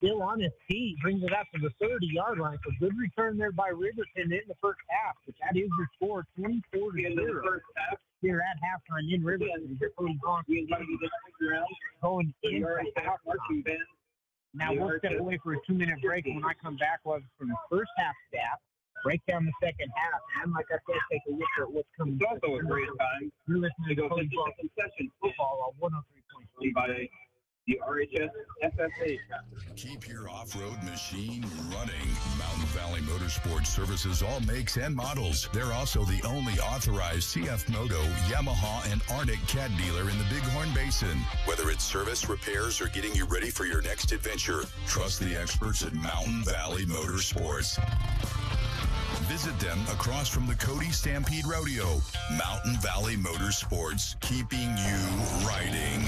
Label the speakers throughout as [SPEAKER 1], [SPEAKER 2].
[SPEAKER 1] still on his feet, brings it up to the 30-yard line. So good return there by Riverton in the first half. But that is your score, 24-0. Here at halftime in Riverton. Cody Bronx going in halftime. Now we'll step away for a 2-minute break. When I come back, we'll have from the first half stats, break down the second half, and like I said, take a look at what's coming.
[SPEAKER 2] It's also a great time.
[SPEAKER 1] You're listening to Cody Bronx Concession Football on 103.3
[SPEAKER 2] by the RHS FFA.
[SPEAKER 3] Keep your off-road machine running. Mountain Valley Motorsports services all makes and models. They're also the only authorized CF Moto, Yamaha, and Arctic Cat dealer in the Bighorn Basin. Whether it's service, repairs, or getting you ready for your next adventure, trust the experts at Mountain Valley Motorsports. Visit them across from the Cody Stampede Rodeo. Mountain Valley Motorsports, keeping you riding.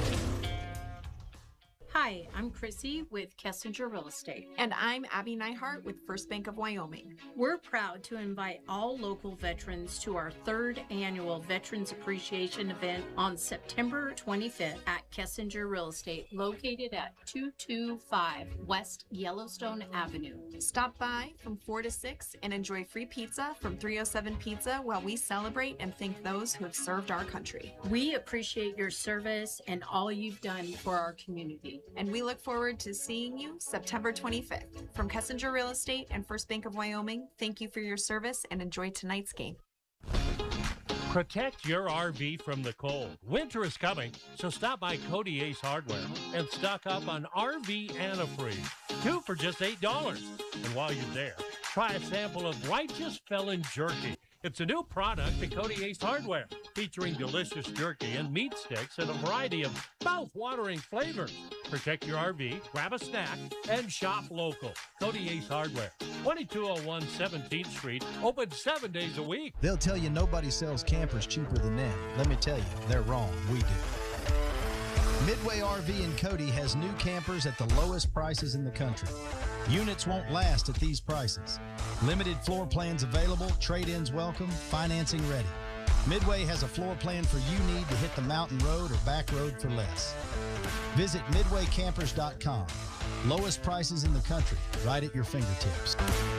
[SPEAKER 4] Hi, I'm Chrissy with Kessinger Real Estate.
[SPEAKER 5] And I'm Abby Neihart with First Bank of Wyoming.
[SPEAKER 4] We're proud to invite all local veterans to our 3rd annual Veterans Appreciation event on September 25th at Kessinger Real Estate, located at 225 West Yellowstone Avenue.
[SPEAKER 5] Stop by from 4 to 6 and enjoy free pizza from 307 Pizza while we celebrate and thank those who have served our country.
[SPEAKER 4] We appreciate your service and all you've done for our community.
[SPEAKER 5] And we look forward to seeing you September 25th. From Kessinger Real Estate and First Bank of Wyoming, thank you for your service and enjoy tonight's game.
[SPEAKER 6] Protect your RV from the cold. Winter is coming, so stop by Cody Ace Hardware and stock up on RV antifreeze. 2 for just $8. And while you're there, try a sample of Righteous Felon Jerky. It's a new product at Cody Ace Hardware, featuring delicious jerky and meat sticks in a variety of mouth-watering flavors. Protect your RV, grab a snack, and shop local. Cody Ace Hardware, 2201 17th Street, open 7 days a week.
[SPEAKER 7] They'll tell you nobody sells campers cheaper than them. Let me tell you, they're wrong. We do. Midway RV in Cody has new campers at the lowest prices in the country. Units won't last at these prices. Limited floor plans available, trade-ins welcome, financing ready. Midway has a floor plan for you need to hit the mountain road or back road for less. Visit midwaycampers.com. Lowest prices in the country, right at your fingertips.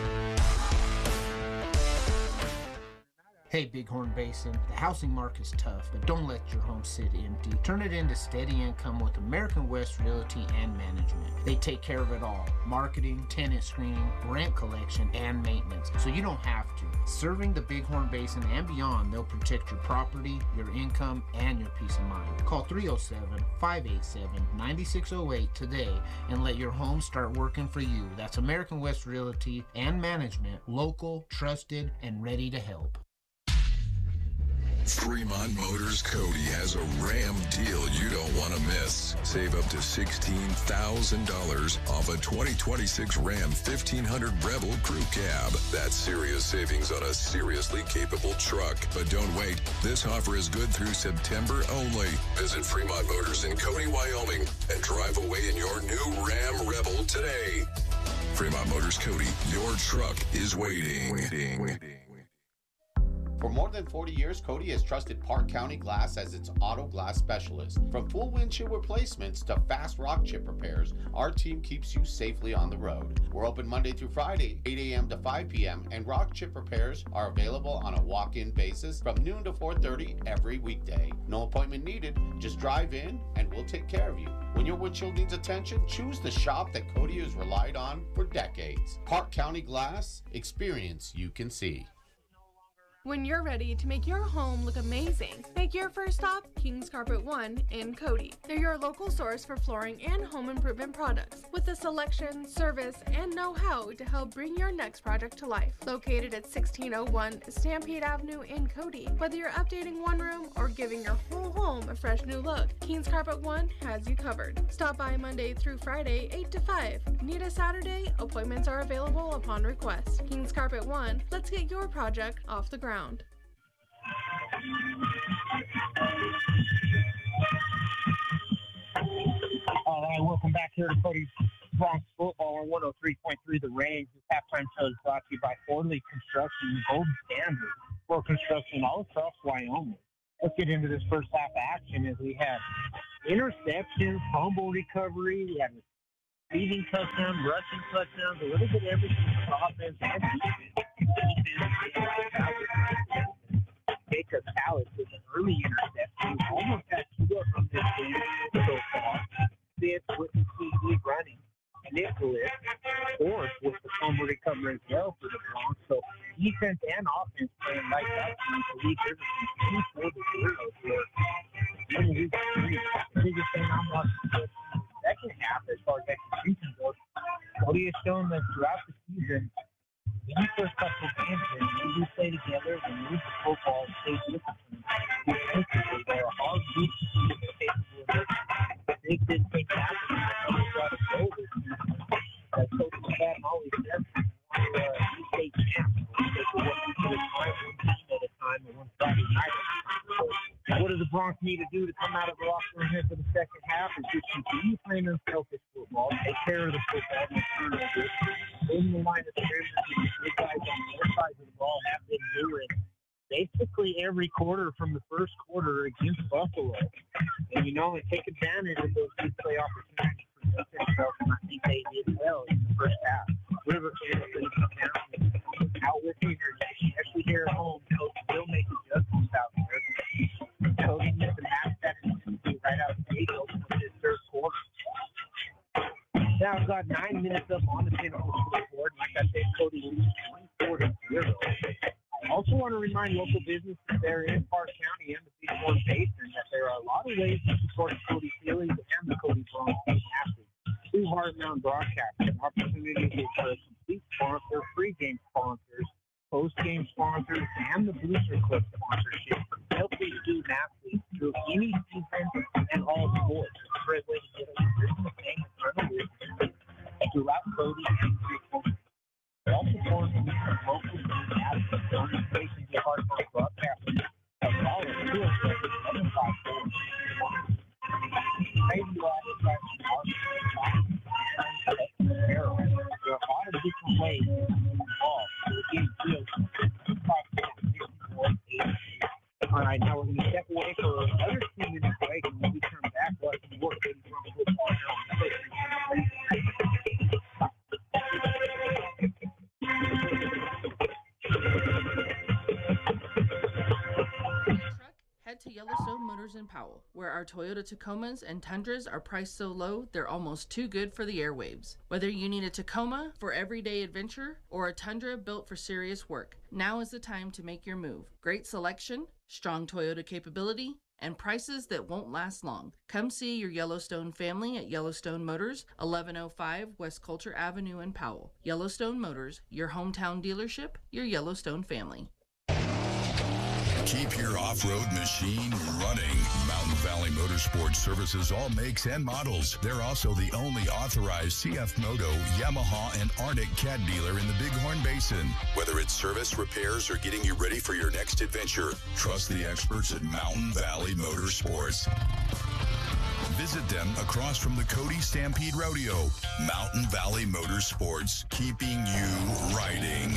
[SPEAKER 8] Hey, Bighorn Basin, the housing market's tough, but don't let your home sit empty. Turn it into steady income with American West Realty and Management. They take care of it all. Marketing, tenant screening, rent collection, and maintenance, so you don't have to. Serving the Bighorn Basin and beyond, they'll protect your property, your income, and your peace of mind. Call 307-587-9608 today and let your home start working for you. That's American West Realty and Management, local, trusted, and ready to help.
[SPEAKER 3] Fremont Motors Cody has a Ram deal you don't want to miss. Save up to $16,000 off a 2026 Ram 1500 Rebel Crew Cab. That's serious savings on a seriously capable truck. But don't wait. This offer is good through September only. Visit Fremont Motors in Cody, Wyoming, and drive away in your new Ram Rebel today. Fremont Motors Cody, your truck is waiting.
[SPEAKER 9] For more than 40 years, Cody has trusted Park County Glass as its auto glass specialist. From full windshield replacements to fast rock chip repairs, our team keeps you safely on the road. We're open Monday through Friday, 8 a.m. to 5 p.m., and rock chip repairs are available on a walk-in basis from noon to 4:30 every weekday. No appointment needed, just drive in and we'll take care of you. When your windshield needs attention, choose the shop that Cody has relied on for decades. Park County Glass, experience you can see.
[SPEAKER 10] When you're ready to make your home look amazing, make your first stop King's Carpet One in Cody. They're your local source for flooring and home improvement products with the selection, service, and know-how to help bring your next project to life. Located at 1601 Stampede Avenue in Cody. Whether you're updating one room or giving your whole home a fresh new look, King's Carpet One has you covered. Stop by Monday through Friday, 8 to 5. Need a Saturday? Appointments are available upon request. King's Carpet One, let's get your project off the ground.
[SPEAKER 1] All right, welcome back here to Cody Bronx Football on 103.3 The Range. This halftime show is brought to you by Fordley Construction, gold standard for construction all across Wyoming. Let's get into this first half action as we have interceptions, fumble recovery, we have receiving touchdowns, rushing touchdowns, a little bit of everything from offense and defense. Jacob Tallis with an early interception. Almost had 2 from this game so far. Fifth with the CD running. Nicholas, fourth with the fumble recovery as well for the Bronx. So defense and offense playing like that. The league is 24-0 here. In week 3, the biggest thing I'm watching the second half as far as execution goes. Cody has shown that throughout the season, in the first couple of games, when we play together, when we move the football, stay disciplined. Defensively, they're a hard group to see if they're capable of it. They didn't think that was got to go this season. As Coach McFadden always says, we stay champs. We take what we do at time, one team at a time, and one Friday night at a time. So what do the Bronx need to do to come out of the locker room here for the second half? Is just continue playing unselfish football, take care of the football, and turnovers. In the line of scrimmage, the guys on both sides of the ball have been doing basically every quarter from the first quarter against Buffalo. And, and take advantage of those big play opportunities for themselves, and I think they did well in the first half. River fans are going to come down out with energy, especially here at home. Coach will make adjustments out there. Cody needs to match that intensity right out the gate open with his third quarter. Now I've got 9 minutes up on the Pinnacle scoreboard. Like I said, Cody leads 24-0. I also want to remind local businesses there in Park County and the Big Horn Basin that there are a lot of ways to support Cody Sealy and the Cody Bronx team athletes. Through Hard Mountain Broadcasting, opportunities for a complete sponsor, pre-game sponsors, post-game sponsors, and the Booster Club sponsorship. Help these student athletes through any season and all sports. It's a great way to get a Christmas thing in front of you throughout Cody and Creek. It also forms some local student athletes on the station to Hard Mountain Broadcasting. A call is 207-754. Maybe you'll advertise there are a lot of different ways involved. All right, now we're going to step away for another 2-minute break, and when we turn back, we'll have some more Cody Bronx football
[SPEAKER 11] Head to Yellowstone Motors in Powell, where our Toyota Tacomas and Tundras are priced so low they're almost too good for the airwaves. Whether you need a Tacoma for everyday adventure or a Tundra built for serious work, now is the time to make your move. Great selection, strong Toyota capability, and prices that won't last long. Come see your Yellowstone family at Yellowstone Motors, 1105 West Coulter Avenue in Powell. Yellowstone Motors, your hometown dealership, your Yellowstone family.
[SPEAKER 3] Keep your off-road machine running. Mountain Valley Motorsports services all makes and models. They're also the only authorized CF Moto, Yamaha, and Arctic Cat dealer in the Bighorn Basin. Whether it's service, repairs, or getting you ready for your next adventure, trust the experts at Mountain Valley Motorsports. Visit them across from the Cody Stampede Rodeo. Mountain Valley Motorsports, keeping you riding.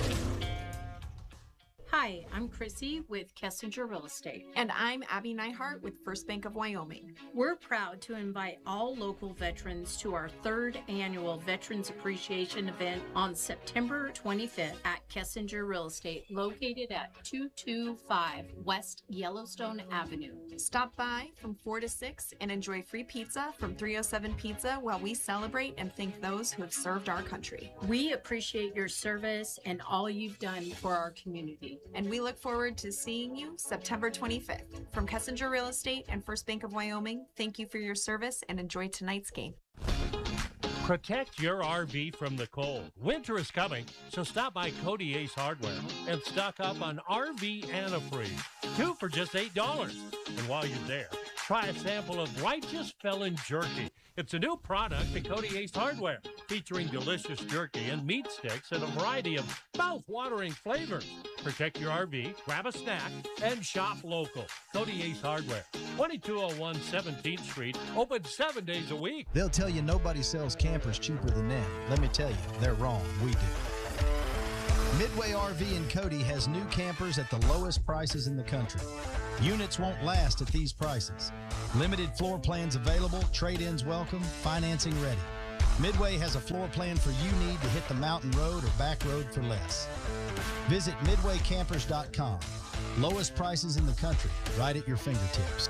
[SPEAKER 4] Hi, I'm Chrissy with Kessinger Real Estate.
[SPEAKER 5] And I'm Abby Neihart with First Bank of Wyoming.
[SPEAKER 4] We're proud to invite all local veterans to our 3rd annual Veterans Appreciation event on September 25th at Kessinger Real Estate, located at 225 West Yellowstone Avenue.
[SPEAKER 5] Stop by from 4 to 6 and enjoy free pizza from 307 Pizza while we celebrate and thank those who have served our country.
[SPEAKER 4] We appreciate your service and all you've done for our community.
[SPEAKER 5] And we look forward to seeing you September 25th. From Kessinger Real Estate and First Bank of Wyoming, thank you for your service and enjoy tonight's game.
[SPEAKER 6] Protect your RV from the cold. Winter is coming, so stop by Cody Ace Hardware and stock up on RV antifreeze. 2 for just $8. And while you're there, try a sample of Righteous Felon Jerky. It's a new product at Cody Ace Hardware, featuring delicious jerky and meat sticks in a variety of mouth-watering flavors. Protect your RV, grab a snack, and shop local. Cody Ace Hardware, 2201 17th Street, open 7 days a week.
[SPEAKER 7] They'll tell you nobody sells campers cheaper than them. Let me tell you, they're wrong. We do. Midway RV in Cody has new campers at the lowest prices in the country. Units won't last at these prices. Limited floor plans available, trade-ins welcome, financing ready. Midway has a floor plan for you need to hit the mountain road or back road for less. Visit midwaycampers.com. Lowest prices in the country, right at your fingertips.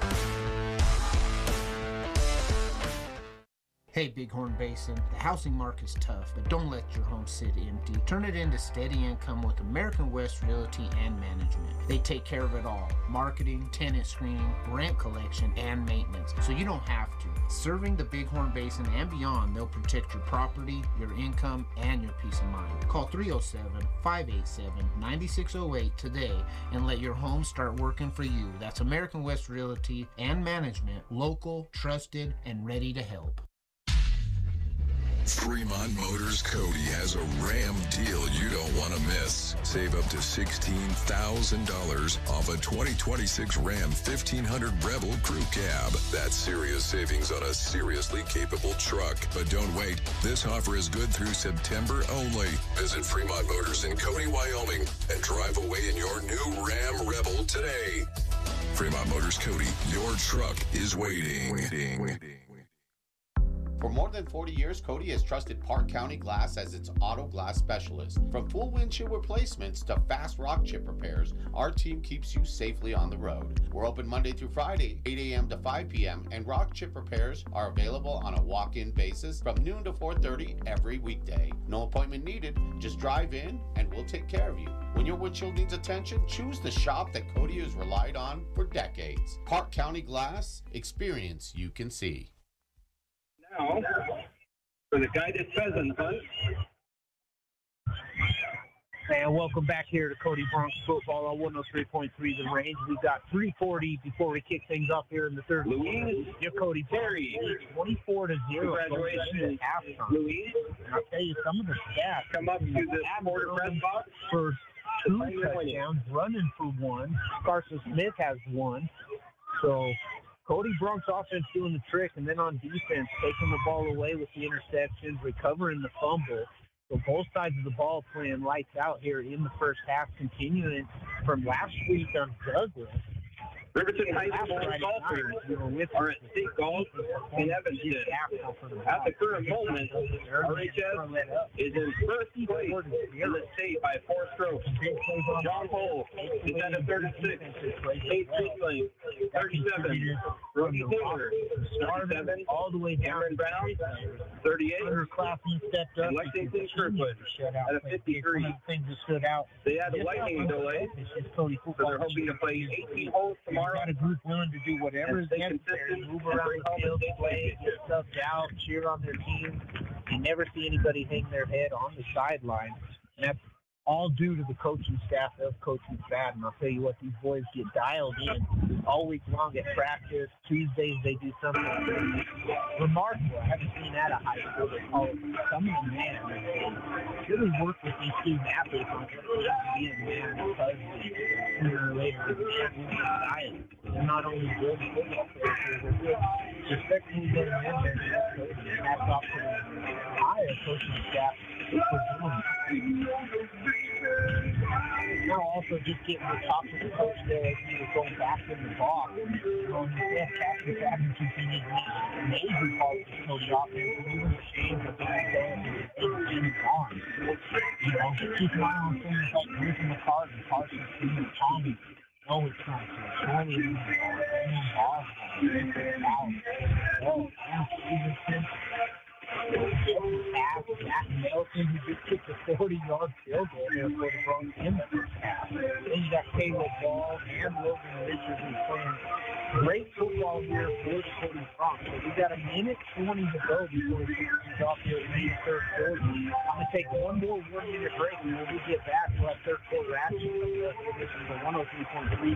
[SPEAKER 8] Hey, Bighorn Basin, the housing market's tough, but don't let your home sit empty. Turn it into steady income with American West Realty and Management. They take care of it all: marketing, tenant screening, rent collection, and maintenance, so you don't have to. Serving the Bighorn Basin and beyond, they'll protect your property, your income, and your peace of mind. Call 307-587-9608 today and let your home start working for you. That's American West Realty and Management, local, trusted, and ready to help.
[SPEAKER 3] Fremont Motors Cody has a Ram deal you don't want to miss. Save up to $16,000 off a 2026 Ram 1500 Rebel Crew Cab. That's serious savings on a seriously capable truck. But don't wait. This offer is good through September only. Visit Fremont Motors in Cody, Wyoming, and drive away in your new Ram Rebel today. Fremont Motors Cody, your truck is waiting.
[SPEAKER 9] For more than 40 years, Cody has trusted Park County Glass as its auto glass specialist. From full windshield replacements to fast rock chip repairs, our team keeps you safely on the road. We're open Monday through Friday, 8 a.m. to 5 p.m., and rock chip repairs are available on a walk-in basis from noon to 4:30 every weekday. No appointment needed, just drive in and we'll take care of you. When your windshield needs attention, choose the shop that Cody has relied on for decades. Park County Glass, experience you can see.
[SPEAKER 2] Now, for the guided pheasant hunt.
[SPEAKER 1] And welcome back here to Cody Bronx football on 103.3 The Range. We've got 3:40 before we kick things off here in the third quarter. Your Cody Perry, 24-0.
[SPEAKER 2] Congratulations,
[SPEAKER 1] Louise. And I'll tell you some of the stats.
[SPEAKER 2] Come up to the quarter press box
[SPEAKER 1] for 2 touchdowns, running for 1. Carson Smith has 1. So Cody Bronx offense doing the trick, and then on defense, taking the ball away with the interceptions, recovering the fumble. So both sides of the ball playing lights out here in the first half, continuing from last week on Douglas.
[SPEAKER 2] Riverton High School golfers are at State Golf in Evanston. At the current moment, RHS is in first place in the state by 4 strokes. John Cole is at a 36. Kate Friedling, 37. Brody Taylor, 37.
[SPEAKER 1] All the way down.
[SPEAKER 2] Cameron Brown, 38.
[SPEAKER 1] Underclassmen stepped up.
[SPEAKER 2] And Lexington Kirkwood at a 53.
[SPEAKER 1] Things that stood out.
[SPEAKER 2] They had a lightning delay, so they're hoping to play 18 holes tomorrow.
[SPEAKER 1] Got a group willing to do whatever is necessary, move around the field, play, get stuff out, cheer on their team. You never see anybody hang their head on the sideline. And that's all due to the coaching staff of Coach McFadden. And I'll tell you what, these boys get dialed in all week long at practice. Tuesdays they do something remarkable. I haven't seen that at high school. They call it some of the man. Really work with these student athletes on being man because sooner or later they're not only good football players, they're good. Respectfully getting in there, and hats off to the entire coaching staff for doing it. Now also just getting the top of the coach there as he was going back in the box. Captain Captain continues to make major calls to Cody offense, and even the change of the game on. You know, keep an eye on things like Griffin McCartan, Carson Smith, Tommy. No, it's not. Surely it's not. Oh, and Stevenson. Jack Nelson, who just kicked a 40-yard field goal there for the Bronx in the first half. Then you got Caleb Ball and Logan Richards who's playing great football here for the Cody Bronx. So we got a minute 20 to go before we kick things off here in the third quarter. I'm going to take one more 1-minute break, and when we get back, we'll have third quarter action. This is the 103.3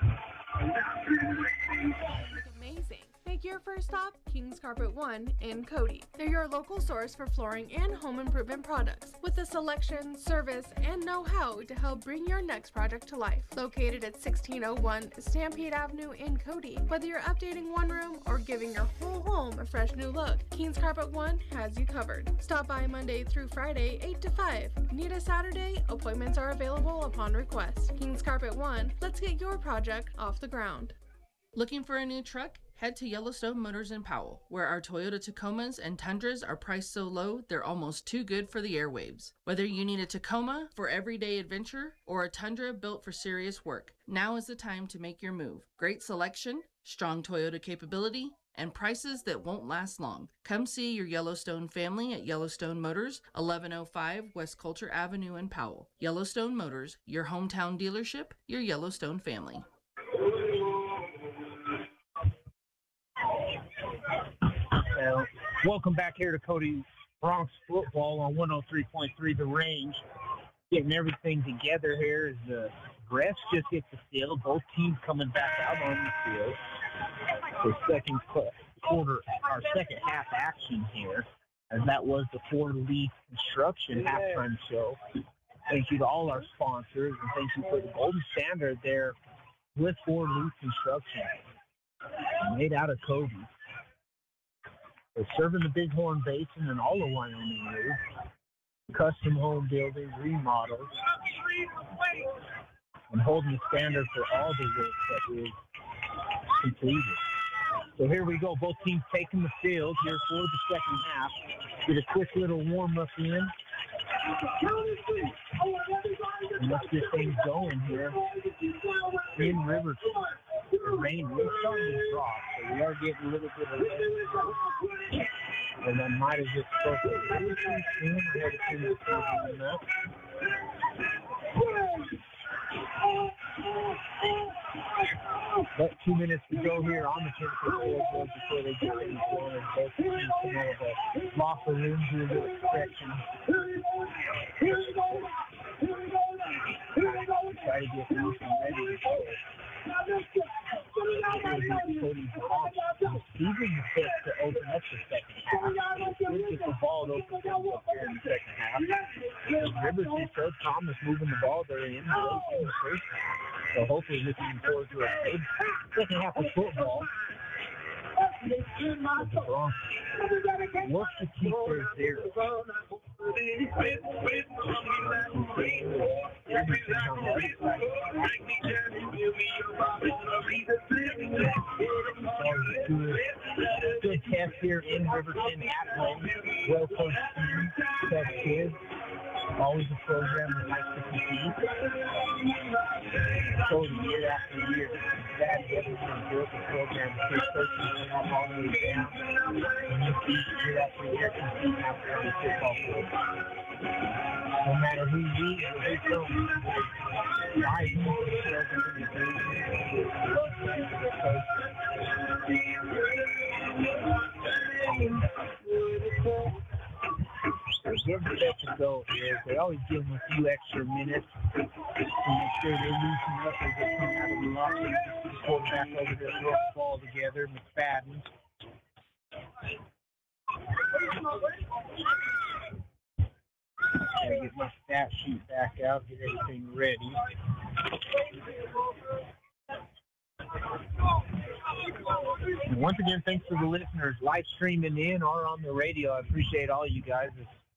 [SPEAKER 10] Amazing. Make your first stop King's Carpet 1 in Cody. They're your local source for flooring and home improvement products with the selection, service, and know-how to help bring your next project to life. Located at 1601 Stampede Avenue in Cody. Whether you're updating one room or giving your whole home a fresh new look, King's Carpet 1 has you covered. Stop by Monday through Friday, 8 to 5. Need a Saturday? Appointments are available upon request. King's Carpet 1, let's get your project off the ground.
[SPEAKER 11] Looking for a new truck? Head to Yellowstone Motors in Powell, where our Toyota Tacomas and Tundras are priced so low they're almost too good for the airwaves. Whether you need a Tacoma for everyday adventure or a Tundra built for serious work, now is the time to make your move. Great selection, strong Toyota capability, and prices that won't last long. Come see your Yellowstone family at Yellowstone Motors, 1105 West Coulter Avenue in Powell. Yellowstone Motors, your hometown dealership, your Yellowstone family.
[SPEAKER 1] Welcome back here to Cody Bronx football on 103.3 The Range. Getting everything together here as the refs just hit the field. Both teams coming back out on the field for second quarter, our second half action here, as that was the Ford Lee Construction halftime show. Thank you to all our sponsors, and thank you for the Golden Standard there with Ford Lee Construction, made out of Cody. They're serving the Bighorn Basin and all of Wyoming area. Custom home building, remodels, and holding the standard for all the work that is completed. So here we go. Both teams taking the field here for the second half. Get a quick little warm-up in. And let's get things going here in Riverton. The rain is starting to drop, so we are getting a little bit of rain. And then might have just spoke a little too soon. I had a few minutes enough. But 2 minutes to go here on the Pinnacle scoreboard before they get things going. Both teams come out of the locker room, do a little stretching. Try to get loose and ready to go. Cody Bronx receiving the pick to open up the second half. Should get the ball open up here in the second half. Riverton showed Thomas moving the ball there in the first half. So hopefully looking forward to a good second half of football. The Bronx work to keep their zero. Good test here in Riverton at home. Well coached team, tough kids. Always a program that likes to compete. So year after year, that everyone built a program to take coaches up all the way down. And you see year after year compete after every football field. No matter who leads or who don't, I think the give the best to go is they always give them a few extra minutes to make sure they loosen up as they come out of the locker room. The quarterback over there throws the ball together, McFadden. Gotta get my stat sheet back out, get everything ready. And once again, thanks to the listeners live streaming in or on the radio. I appreciate all you guys.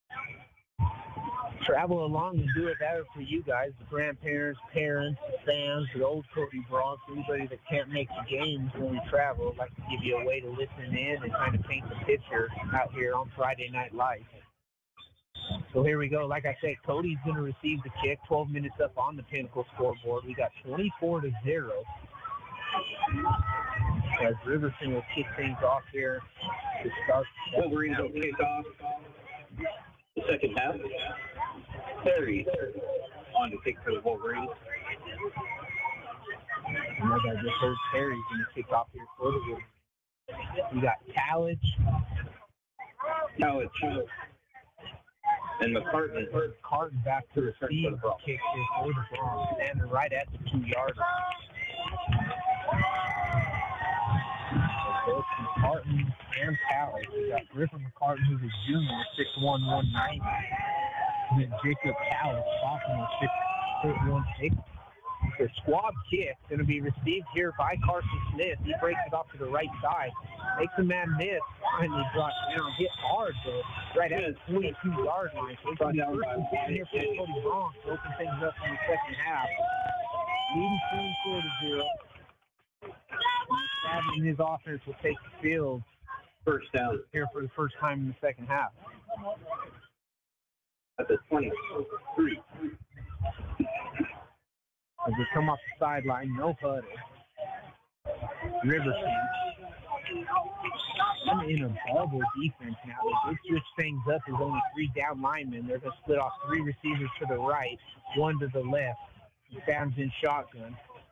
[SPEAKER 1] Travel along and do it better for you guys, the grandparents, parents, the fans, the old Cody Bronx, anybody that can't make the games when we travel. I'd like to give you a way to listen in and kind of paint the picture out here on Friday Night Live. So here we go. Like I said, Cody's going to receive the kick. 12 minutes up on the Pinnacle scoreboard. We got 24-0. As Riverton will kick things off here to start.
[SPEAKER 2] Wolverines will kick off the second half. Terry on to kick for the Wolverines.
[SPEAKER 1] And as I just heard, Terry's going to kick off here for the Wolverines. We got Talladge,
[SPEAKER 2] and McCartan.
[SPEAKER 1] Carton back to receive the kick here for the Bronx, standing right at the 2-yard line. Both McCartan and Talladge. We got Griffin McCartan, who's a junior, 6'1", 190. And then Jacob Talladge, sophomore, 6'1", 160. The squad kick going to be received here by Carson Smith. He breaks it off to the right side. Makes a man miss. Finally drops down. Hit hard, though, right at the 22-yard line. So it's going to be first and 10 here for Cody Bronx to open things up in the second half. Leading 24-0. McFadden and his offense will take the field.
[SPEAKER 2] First down.
[SPEAKER 1] Here for the first time in the second half.
[SPEAKER 2] At the 23.
[SPEAKER 1] As they come off the sideline, no huddle. Riverton in a bubble defense now. They switch things up. There's only 3 down linemen. They're going to split off 3 receivers to the right, 1 to the left. McFadden's in shotgun.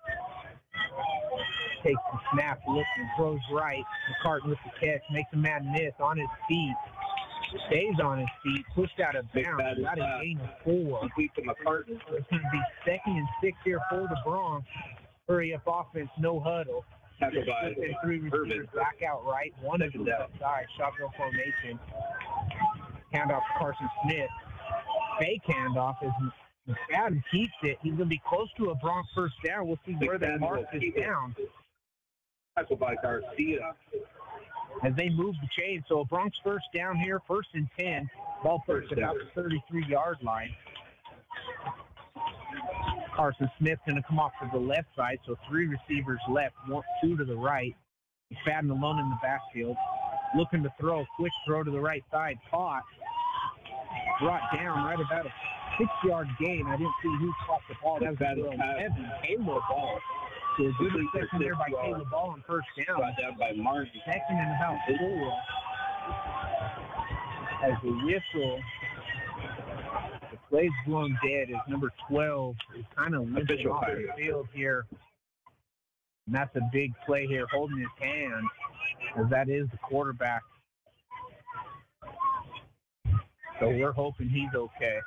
[SPEAKER 1] Takes the snap, looks and throws right. McCartan with the catch, makes a man miss on his feet. Stays on his feet, pushed out of bounds. Got a gain of 4.
[SPEAKER 2] Complete to McCartan.
[SPEAKER 1] It's going to be 2nd and 6 here for the Bronx. Hurry up offense, no huddle.
[SPEAKER 2] Tackled by
[SPEAKER 1] 3 receivers back out right, 1 to the left side. Shotgun formation. Handoff to Carson Smith. Fake handoff as McFadden keeps it. He's going to be close to a Bronx first down. We'll see where they mark this down.
[SPEAKER 2] Tackled by Garcia.
[SPEAKER 1] As they move the chain. So a Bronx first down here, 1st and 10. Ball first about the 33-yard line. Carson Smith going to come off to the left side, so 3 receivers left, 2 to the right. McFadden alone in the backfield. Looking to throw, quick throw to the right side, caught. Brought down right about a 6-yard gain. I didn't see who caught the ball. That was Evan Caleb Ball. So a good reception there by Caleb Ball on first down.
[SPEAKER 2] Brought down by Martin.
[SPEAKER 1] 2nd and about 4. As the whistle, the play's blown dead as number 12 is kind of limping off the field here. And that's a big play here, holding his hand, as that is the quarterback. So we're hoping he's okay.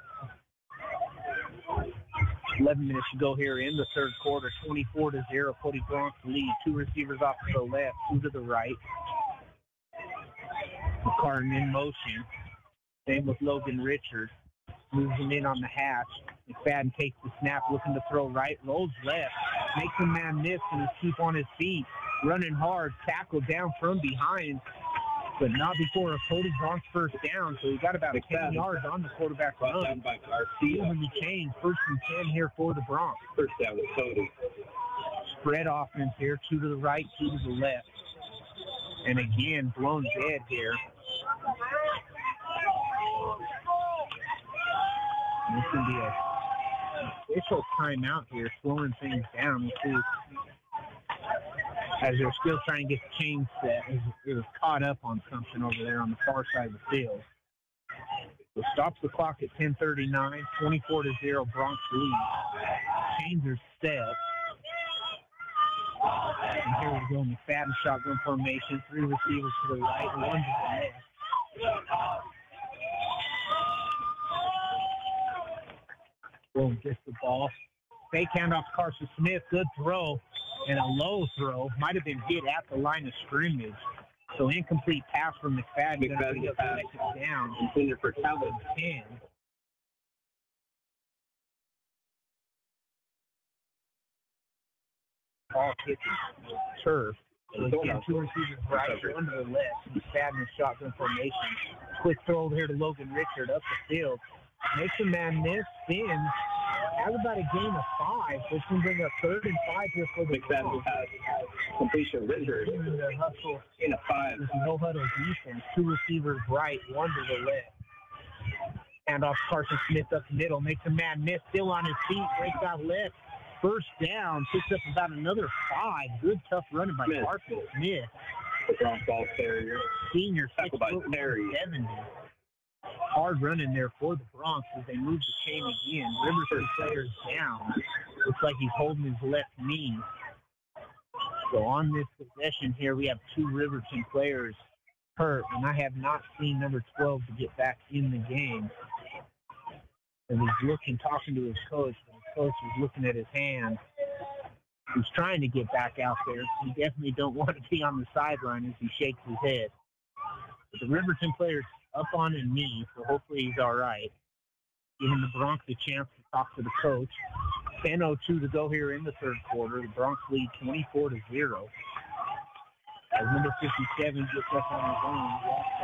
[SPEAKER 1] 11 minutes to go here in the third quarter, 24-0, Cody Bronx lead. 2 receivers off to the left, 2 to the right. McCartan in motion. Same with Logan Richards. Moves him in on the hash. McFadden takes the snap, looking to throw right, rolls left, makes a man miss, and is keep on his feet. Running hard, tackled down from behind, but not before a Cody Bronx first down. So he got about 10 yards on the quarterback run.
[SPEAKER 2] Down by Garcia.
[SPEAKER 1] Moving the chain, 1st and 10 here for the Bronx.
[SPEAKER 2] First down with Cody.
[SPEAKER 1] Spread offense here, 2 to the right, 2 to the left. And again, blown dead here. This can be a official timeout here, slowing things down. We'll see as they're still trying to get the chain set. It was caught up on something over there on the far side of the field. So stops the clock at 10:39, 24-0, Bronx lead. Chains are set. And here we go, McFadden shotgun formation, 3 receivers to the right, 1 to the left. Boom, gets the ball. Fake handoff to Carson Smith. Good throw and a low throw. Might have been hit at the line of scrimmage. So incomplete pass from McFadden.
[SPEAKER 2] McFadden pass
[SPEAKER 1] down.
[SPEAKER 2] Intended for Calvin
[SPEAKER 1] 10. Ball hits the turf. So again, 2 receivers right, 1 to the left. McFadden in shotgun formation. Quick throw over here to Logan Richard up the field. Makes a man miss, spins. Has about a gain of 5. This can bring up 3rd and 5 here for the
[SPEAKER 2] McFadden pass. Completion Richard.
[SPEAKER 1] Hustle
[SPEAKER 2] in a 5.
[SPEAKER 1] With no huddle defense. 2 receivers right, 1 to the left. Handoff Carson Smith up the middle. Makes a man miss. Still on his feet. Breaks out left. First down. Picks up about another 5. Good tough running by Carson Smith.
[SPEAKER 2] The Bronx ball carrier.
[SPEAKER 1] Senior 6
[SPEAKER 2] by Terry.
[SPEAKER 1] 70. Hard running there for the Bronx as they move the chain again. Riverton players down. Looks like he's holding his left knee. So on this possession here, we have 2 Riverton players hurt, and I have not seen number 12 to get back in the game. And he's looking, talking to his coach, but his coach is looking at his hand. He's trying to get back out there. He definitely don't want to be on the sideline as he shakes his head. But the Riverton players up on his knee, so hopefully he's all right. Giving the Bronx a chance to talk to the coach. 10:02 to go here in the third quarter. The Bronx lead 24-0. As number 57 gets up on his own, walks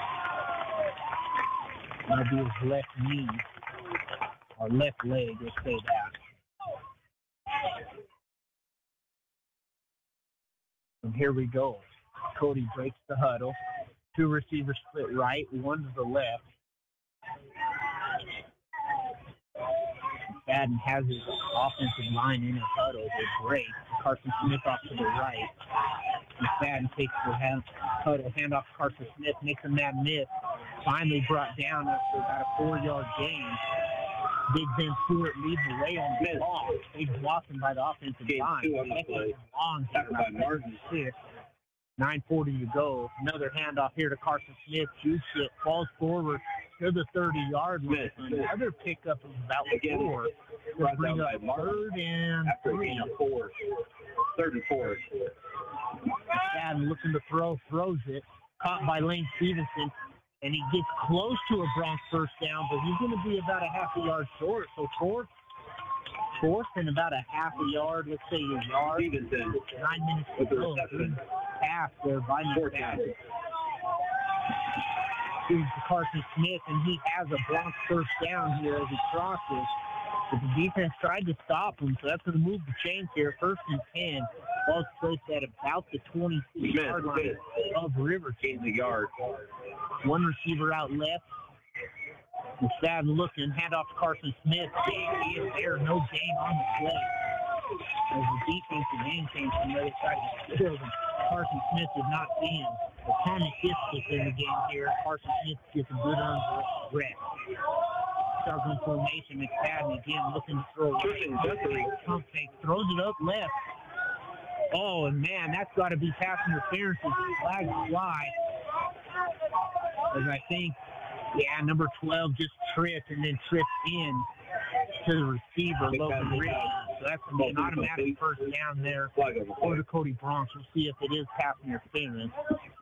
[SPEAKER 1] out. That'll be his left knee, or left leg, let's say that. And here we go. Cody breaks the huddle. 2 receivers split right, 1 to the left. Madden has his offensive line in his huddle. They break. Carson Smith off to the right. McFadden takes the huddle, hand off to Carson Smith, makes a mad miss. Finally brought down after about a 4-yard gain. Big Ben Stewart leads the way on the ball. Big blocking by the offensive line. Long by Martin 6. 9:40 to go. Another handoff here to Carson Smith. Jukes it, falls forward to the 30-yard line. Another pickup of about 4. To bring up 3rd and 3.
[SPEAKER 2] 3rd and 4.
[SPEAKER 1] McFadden looking to throws it. Caught by Lane Stevenson. And he gets close to a Bronx first down, but he's going to be about a half a yard short. So fourth and about a half a yard, let's say a yard.
[SPEAKER 2] Stevenson.
[SPEAKER 1] 9 minutes to go. Pass there by McFadden. To Carson Smith, and he has a Bronx first down here as he crosses. But the defense tried to stop him, so that's going to move the chains here. 1st and 10. Ball's placed at about the 26-yard line of River.
[SPEAKER 2] Gains a yard.
[SPEAKER 1] 1 receiver out left. McFadden looking, hand off to Carson Smith. He is there, no gain on the play. As the defensive end came from the other side of the field, Carson Smith did not see him. But Tommy Fisk is in the game here. Carson Smith gets a good rest. Shotgun formation. McFadden again looking to throw right. Pump fake, throws it up left. Oh, and man, that's got to be pass interference as the flag fly. As I think, number 12 just tripped and then tripped in to the receiver, Logan Ridge. So that's going to be an automatic first down there for the Cody Bronx. We'll see if it is pass interference.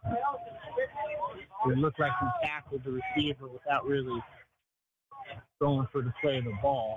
[SPEAKER 1] It looked like he tackled the receiver without really going for the play of the ball.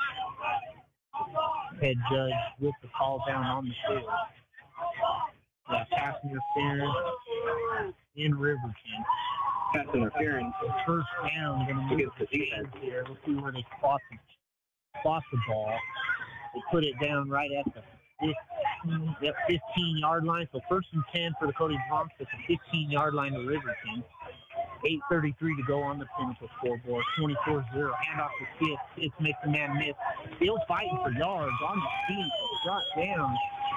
[SPEAKER 1] Head judge with the call down on the field. Pass interference in Riverton.
[SPEAKER 2] Pass interference.
[SPEAKER 1] First down, going to move the defense here. We'll see where they spot the ball. They put it down right at the 15-yard line. So 1st and 10 for the Cody Bronx at the 15-yard line of Riverton. 8:33 to go on the Pinnacle scoreboard. 24-0. Handoff to Fitz. Fitz makes the man miss. Still fighting for yards on the feet. Shot down.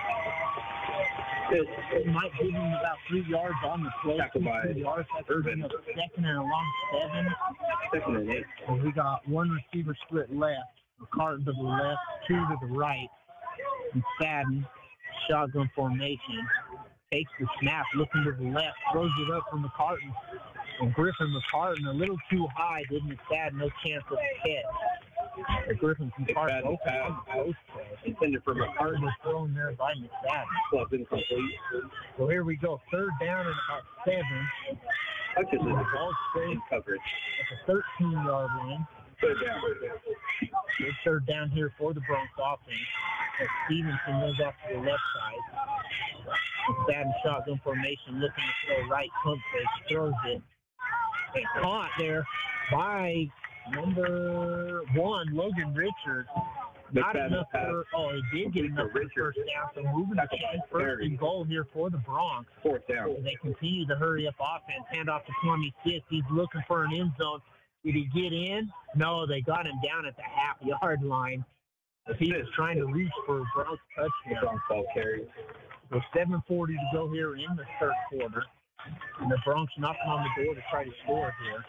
[SPEAKER 1] It might give him about 3 yards on the play. 2 yards. That's Urban. 2nd and a long 7.
[SPEAKER 2] 2nd and 8.
[SPEAKER 1] And we got 1 receiver split left. McCartan to the left, 2 to the right. McFadden, shotgun formation. Takes the snap, looking to the left, throws it up from McCartan. And Griffin McCartan a little too high, didn't McFadden, no chance of a catch. But Griffin McCartan open on the post play.
[SPEAKER 2] Intended for McCartan.
[SPEAKER 1] Was thrown there by McFadden.
[SPEAKER 2] Well, incomplete.
[SPEAKER 1] So here we go, 3rd down and about 7.
[SPEAKER 2] Touches the
[SPEAKER 1] ball straight
[SPEAKER 2] coverage
[SPEAKER 1] at the 13-yard line.
[SPEAKER 2] 3rd down.
[SPEAKER 1] Good 3rd down here for the Bronx offense. As Stevenson moves off to the left side. McFadden shotgun formation, looking to throw right, pump fake, throws it. And caught there by number 1, Logan Richards. Not enough for, he did get enough for first down. So moving to 1st and goal here for the Bronx.
[SPEAKER 2] 4th down.
[SPEAKER 1] They continue the hurry up offense. Hand off to Tommy Fisk. He's looking for an end zone. Did he get in? No, they got him down at the half-yard line. He was trying to reach for a Bronx touchdown.
[SPEAKER 2] Bronx ball carry.
[SPEAKER 1] So 7:40 to go here in the 3rd quarter. And the Bronx knocking on the door to try to score here.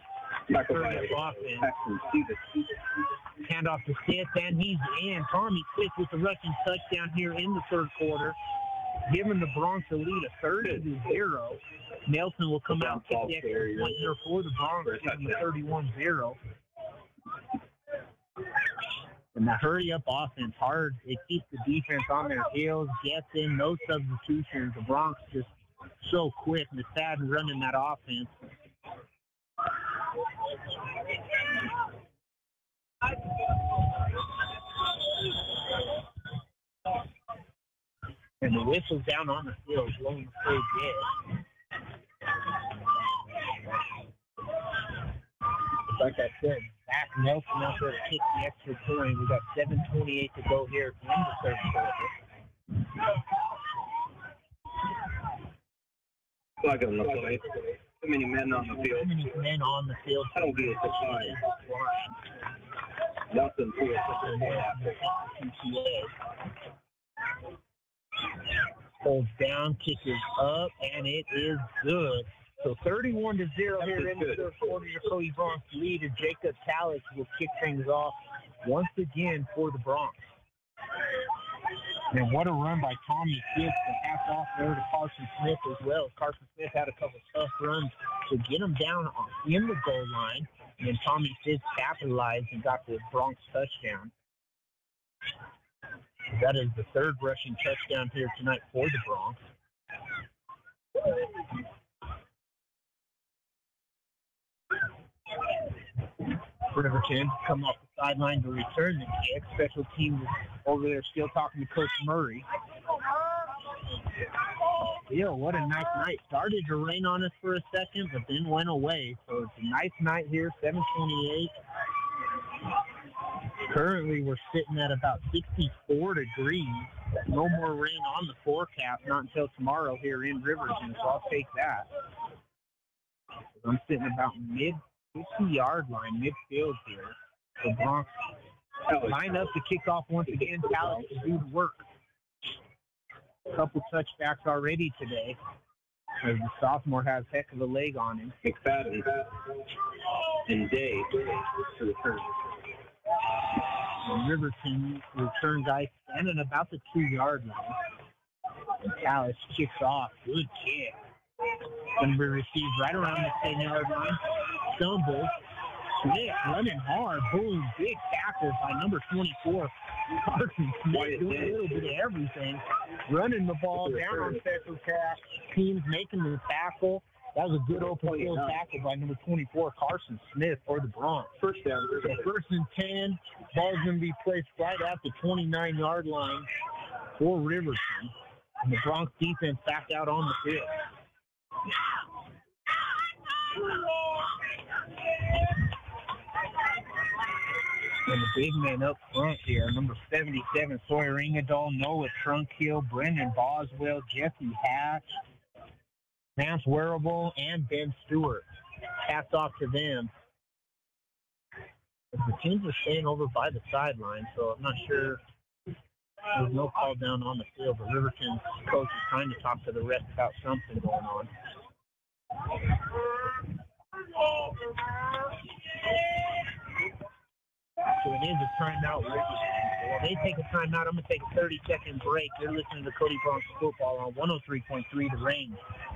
[SPEAKER 1] Hand off to Fitz, and he's in. Tommy Fitz with the rushing touchdown here in the 3rd quarter, giving the Bronx a lead of 30-0. Nelson will come out and kick the extra point here for the Bronx, giving the 31-0. And the hurry-up offense, hard. It keeps the defense on their heels, gets in, no substitutions. The Bronx just so quick. McFadden running that offense. And the whistle's down on the field, blowing the play dead. Like I said, back Nelson out there to kick the extra point. We got 7:28 to go here in the 3rd quarter.
[SPEAKER 2] Plug on the play. Too many men on the field.
[SPEAKER 1] Too many men on the field.
[SPEAKER 2] I don't get it. Nothing to it.
[SPEAKER 1] Holds down, kick is up, and it is good. So 31-0 here in the third quarter. The Cody Bronx lead, and Jacob Talix will kick things off once again for the Bronx. And what a run by Tommy Fisk, and hats off there to Carson Smith as well. Carson Smith had a couple tough runs to get him down in the goal line, and Tommy Fisk capitalized and got the Bronx touchdown. That is the third rushing touchdown here tonight for the Bronx. Riverton come off the sideline to return the kick. Special teams over there still talking to Coach Murray. Still, what a nice night. Started to rain on us for a second, but then went away. So it's a nice night here, 7:28. Currently, we're sitting at about 64 degrees. No more rain on the forecast, not until tomorrow here in Riverton, so I'll take that. I'm sitting about mid-50-yard line, midfield here. The Bronx line up to kick off once again. Talix to do the work. A couple touchbacks already today, as the sophomore has heck of a leg on him.
[SPEAKER 2] McFadden and Day to return.
[SPEAKER 1] And Riverton return guys standing about the 2-yard line. And Talix kicks off. Good kick. Going to be received right around the 10-yard line. Stumble. Smith running hard. Boom. Big tackle by number 24. Carson Smith doing a little bit of everything. Running the ball down on special teams, making the tackle. That was a good open field tackle by number 24, Carson Smith, for the Bronx.
[SPEAKER 2] First down.
[SPEAKER 1] So first and 10. Ball's going to be placed right at the 29-yard line for Riverton. And the Bronx defense back out on the field. And the big man up front here, number 77, Sawyer Ingadall, Noah Trunkhill, Brendan Boswell, Jesse Hatch, Vance Wearable, and Ben Stewart. Hats off to them. The teams are staying over by the sideline, so I'm not sure. There's no call down on the field, but Riverton's coach is trying to talk to the rest about something going on. So it is a timeout. While they take a timeout, I'm going to take a 30-second break. You're listening to Cody Bronx Football on 103.3 The Range.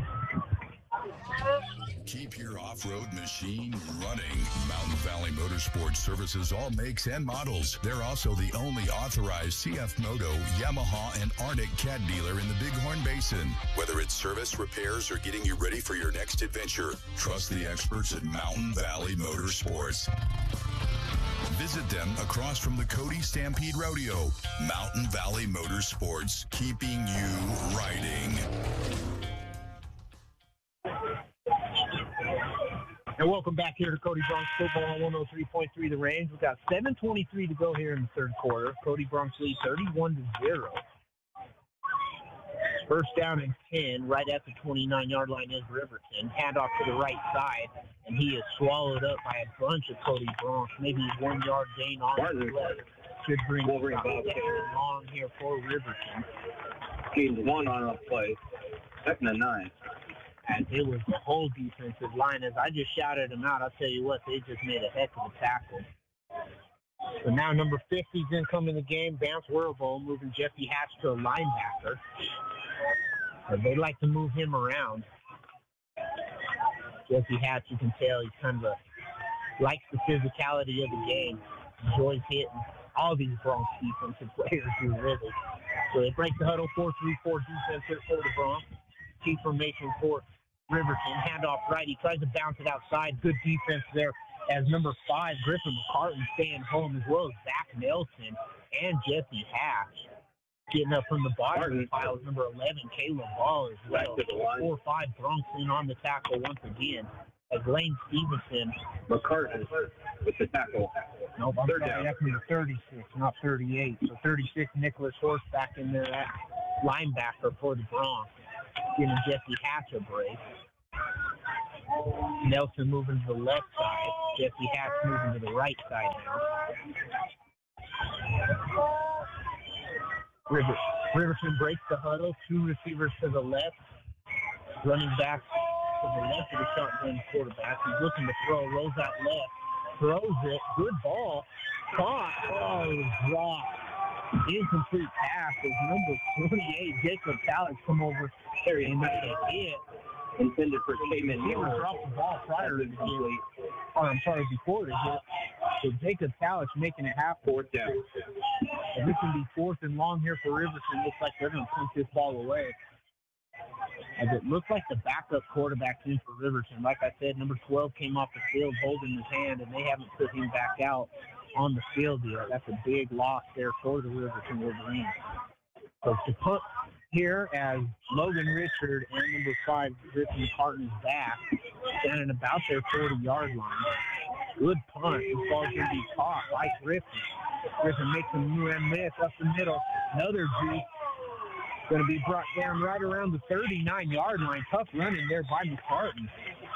[SPEAKER 3] Keep your off-road machine running. Mountain Valley Motorsports services all makes and models. They're also the only authorized CF Moto, Yamaha, and Arctic Cat dealer in the Bighorn Basin. Whether it's service, repairs, or getting you ready for your next adventure, trust the experts at Mountain Valley Motorsports. Visit them across from the Cody Stampede Rodeo. Mountain Valley Motorsports, keeping you riding.
[SPEAKER 1] And welcome back here to Cody Bronx Football on 103.3 The Range. We've got 7:23 to go here in the third quarter. Cody Bronx lead 31-0. First down and 10, right at the 29-yard line is Riverton. Handoff to the right side, and he is swallowed up by a bunch of Cody Bronx. Maybe 1 yard gain on the left. Should bring about long here for Riverton.
[SPEAKER 2] Gained 1 on a play. Second and 9.
[SPEAKER 1] And it was the whole defensive line. As I just shouted them out, I'll tell you what, they just made a heck of a tackle. So now number 50's income in the game, Vance Wearable, moving Jesse Hatch to a linebacker. So they like to move him around. Jesse Hatch, you can tell, he's kind of likes the physicality of the game. Enjoys hitting. All these Bronx defensive players do, really. So they break the huddle, 4-3-4 defense here for the Bronx. Key formation for Riverton. Handoff right. He tries to bounce it outside. Good defense there as number 5, Griffin McCartan, staying home, as well as Zach Nelson and Jesse Hatch. Getting up from the bottom pile is number 11, Caleb Ball, as well. 4-5 Bronx in on the tackle once again. As Lane Stevenson.
[SPEAKER 2] McCartan with the tackle.
[SPEAKER 1] Nope, I'm sorry, that's number 36, not 38. So 36, Nicholas Horst back in there at linebacker for the Bronx. giving Jesse Hatch a break. Nelson moving to the left side. Jesse Hatch moving to the right side now. Riverton breaks the huddle. 2 receivers to the left. Running back to the left of the shotgun quarterback. He's looking to throw. Rolls out left. Throws it. Good ball. Caught. Oh, it was dropped. Incomplete pass as number 28, Jacob Talix, come over there and make a hit.
[SPEAKER 2] Intended for Cayman
[SPEAKER 1] He
[SPEAKER 2] Miller.
[SPEAKER 1] dropped the ball prior to the hit. Or, I'm sorry, before the hit. So Jacob Talix making it half 4th down. And this can be 4th and long here for Riverton. Looks like they're going to punt this ball away. As it looks like the backup quarterback's in for Riverton. Like I said, number 12 came off the field holding his hand, and they haven't put him back out on the field yet. That's a big loss there for the Riverton Wolverines. So to punt here as Logan Richard and number 5, Griffin McCartan is back, standing about their 40-yard line. Good punt. This ball's going to be caught by Griffin. Griffin makes a move and miss up the middle. Another juke. Going to be brought down right around the 39-yard line. Tough running there by McCartan.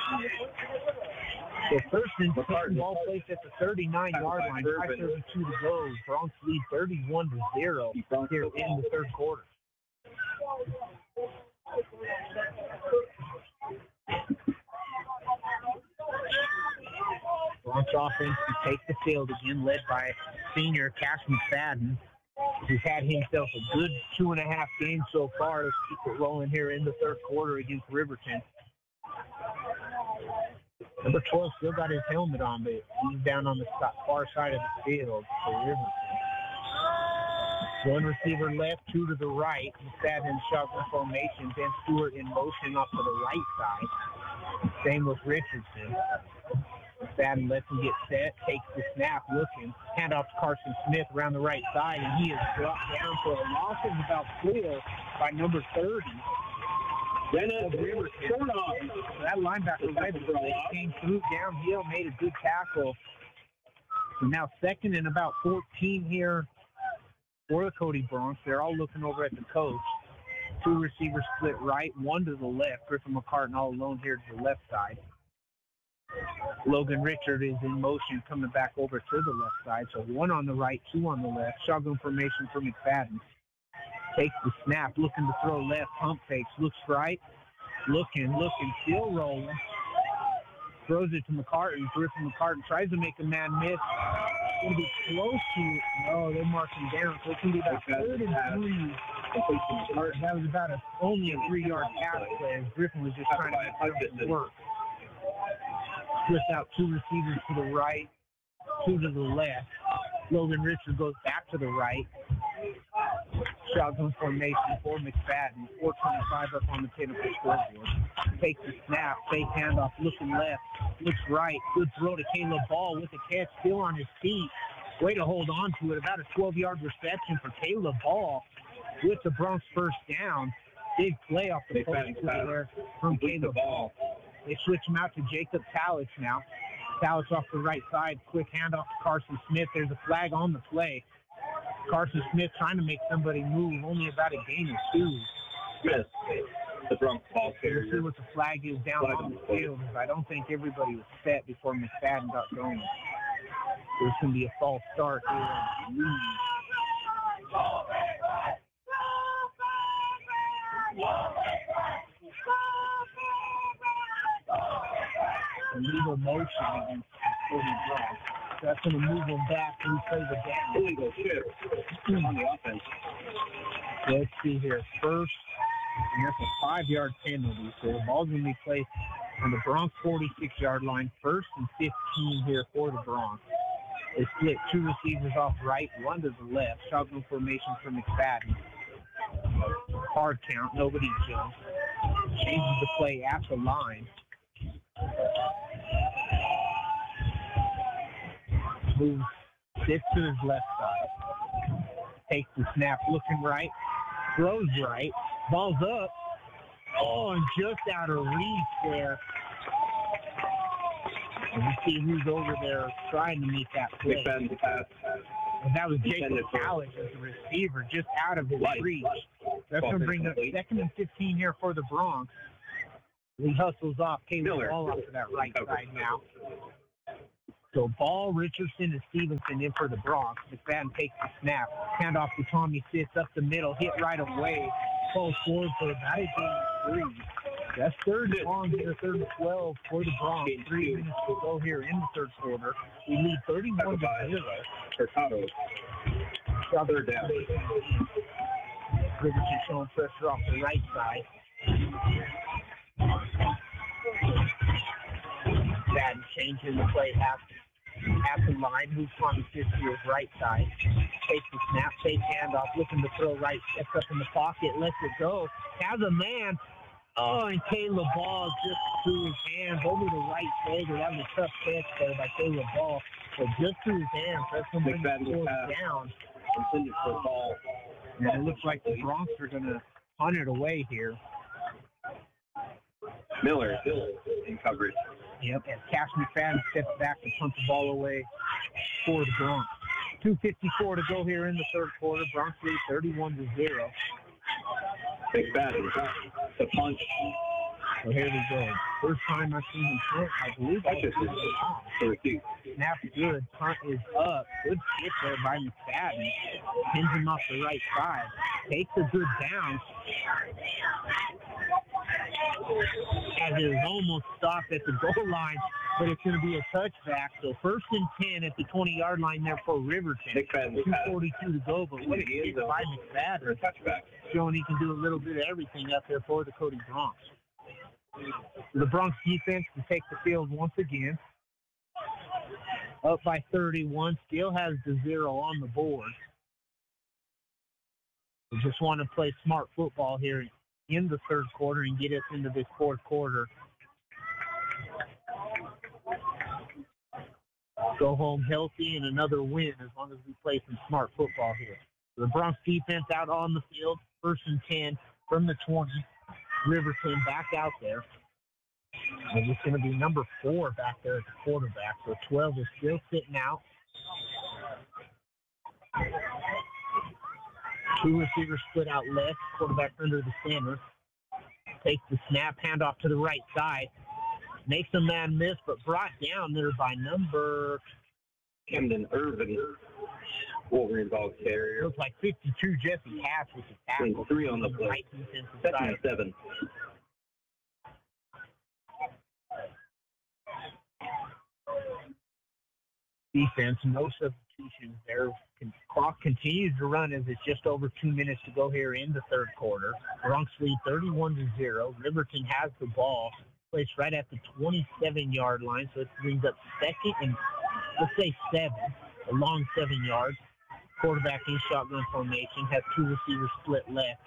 [SPEAKER 1] So first and 10, ball placed at the 39-yard line. 5:32 to go. Bronx lead 31-0 here in the third quarter. Bronx offense to take the field again, led by senior Cash McFadden, who's had himself a good 2.5 games so far. Let's keep it rolling here in the third quarter against Riverton. Number 12 still got his helmet on, but he's down on the far side of the field for Riverton. 1 receiver left, 2 to the right. McFadden in shotgun formation. Ben Stewart in motion off to the right side. Same with Richardson. McFadden lets him get set, takes the snap, looking. Hand off to Carson Smith around the right side, and he is dropped down for a loss of about 4 by number 30. Dennis short off. That linebacker came through downhill, made a good tackle. So now 2nd and about 14 here for the Cody Bronx. They're all looking over at the coach. 2 receivers split right, 1 to the left. Griffin McCartan all alone here to the left side. Logan Richard is in motion coming back over to the left side. So 1 on the right, 2 on the left. Shotgun formation for McFadden. Takes the snap, looking to throw left, pump fakes, looks right, looking, still rolling. Throws it to McCartan. Griffin McCartan tries to make a man miss. It's going to be close to, no, they're marking down. So it's going to be about 3rd and 3. That was about only a 3-yard pass play. Griffin was just trying to make something work. Twist out 2 receivers to the right, 2 to the left. Logan Richard goes back to the right. Shotgun formation for McFadden. 4:25 up on the Pinnacle scoreboard. Takes the snap, fake handoff, looking left, looks right. Good throw to Caleb Ball with the catch, still on his feet. Way to hold on to it. About a 12-yard reception for Caleb Ball with the Bronx first down. Big play off the post there from Caleb Ball. They switch him out to Jacob Talix now. Talix off the right side. Quick handoff to Carson Smith. There's a flag on the play. Carson Smith trying to make somebody move. Only about a gain or 2.
[SPEAKER 2] Smith, the Bronx ball carrier.
[SPEAKER 1] We'll see what the flag is down on the field. I don't think everybody was set before McFadden got going. There's going to be a false start here. Illegal motion against Cody Bronx. That's going to move him back and play the down.
[SPEAKER 2] Illegal shift on the offense.
[SPEAKER 1] Let's see here. First, and that's a 5-yard penalty. So the ball's going to be placed on the Bronx 46-yard line. 1st and 15 here for the Bronx. They split 2 receivers off right, 1 to the left. Shotgun formation for McFadden. Hard count, nobody jumps. Changes the play at the line. Moves, sits to his left side. Takes the snap, looking right. Throws right. Ball's up. Oh, and just out of reach there. And you see who's over there trying to make that play. And that was Jacob Talix as the receiver, just out of his reach. That's going to bring up 2nd and 15 here for the Bronx. He hustles off. Caleb Ball off to that right side now. So Ball, Richardson, and Stevenson in for the Bronx. McFadden takes the snap. Hand off to Tommy Sitz up the middle. Hit right away. Falls forward for about a gain 3. That's 3rd and long here, 3rd and 12 for the Bronx. 3 minutes to go here in the 3rd quarter. We lead 31-0.
[SPEAKER 2] Hurtado. 3rd down.
[SPEAKER 1] Riverton showing pressure off the right side. Madden changing the play at the line. Moves Tommy Sitz to his right side. Takes the snap, takes handoff, looking to throw right, steps up in the pocket, lets it go. Has a man. Oh, and Caleb Ball just threw his hands over the right shoulder. That was a tough catch there by Caleb Ball. So just threw his hands. That's going to bring the score down.
[SPEAKER 2] Intended for Ball.
[SPEAKER 1] And it looks like the Bronx are going to punt it away here.
[SPEAKER 2] Miller still in coverage.
[SPEAKER 1] Yep, and Cash McFadden steps back to punt the ball away for the Bronx. 2:54 to go here in the 3rd quarter. Bronx lead 31-0.
[SPEAKER 2] McFadden, the punch.
[SPEAKER 1] So here we go. First time I've seen him punt, I believe. Snap good. Punt is up. Good hit there by McFadden. Pins him off the right side. Takes a good bounce. As it is almost stopped at the goal line, but it's going to be a touchback. So 1st and 10 at the 20-yard line there for Riverton. 2:42 to go, but what a hit by McFadden.
[SPEAKER 2] Touchback.
[SPEAKER 1] Showing he can do a little bit of everything up there for the Cody Bronx. The Bronx defense to take the field once again. Up by 31, still has the 0 on the board. We just want to play smart football here in the 3rd quarter and get us into this 4th quarter. Go home healthy and another win as long as we play some smart football here. The Bronx defense out on the field, 1st and 10 from the 20. Riverton back out there. And it's going to be number 4 back there at the quarterback. So 12 is still sitting out. 2 receivers split out left. Quarterback under the center. Takes the snap, handoff to the right side. Makes a man miss, but brought down there by number
[SPEAKER 2] Camden Irvin. Wolverine ball carrier.
[SPEAKER 1] Looks like 52 Jesse Hatch with the tackle.
[SPEAKER 2] 3 on the play.
[SPEAKER 1] Right defensive
[SPEAKER 2] 2nd
[SPEAKER 1] side.
[SPEAKER 2] and 7.
[SPEAKER 1] Defense, no substitutions there. Clock continues to run as it's just over 2 minutes to go here in the 3rd quarter. Bronx lead 31-0. Riverton has the ball, placed right at the 27-yard line, so it brings up 2nd and, let's say, 7, a long 7 yards. Quarterback in shotgun formation, has 2 receivers split left.